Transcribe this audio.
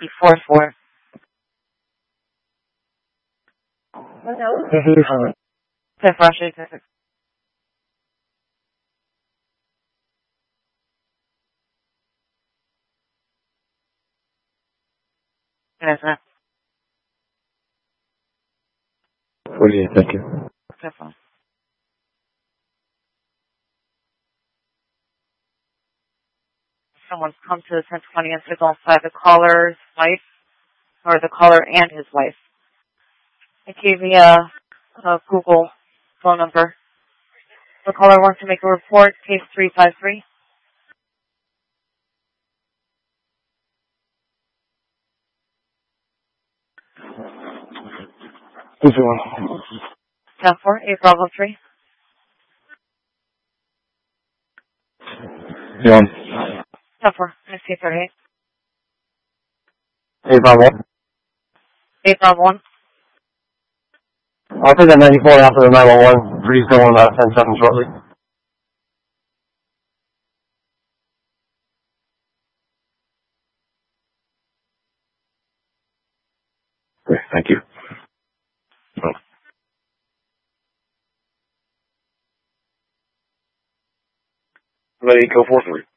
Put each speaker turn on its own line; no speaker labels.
4-4. Fifth Russia, Pacific. Yes, sir.
48, thank you.
Fifth one. Someone's come to the 1020 and signal by the caller's wife, or the caller and his wife. It gave me a Google phone number. The caller wants to make a report, case 353.
Who's the one?
10-4, 8 Bravo 3.
Yeah.
10-4, MC 38.
8 Bravo.
8 Bravo 1.
I'll take that 94 after the 911. Please go on about 10 seconds shortly. Okay, thank you. Ready, go 4-3.